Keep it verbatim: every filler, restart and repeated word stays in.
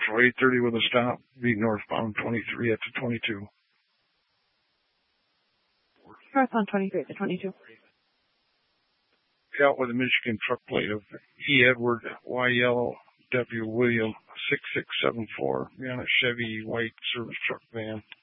Central eight thirty with a stop. Be northbound twenty-three at the twenty-two. Northbound twenty-three at the twenty-two. Out with a Michigan truck plate of E. Edward Y. Yellow W. William six six seven four. Be on a Chevy white service truck van.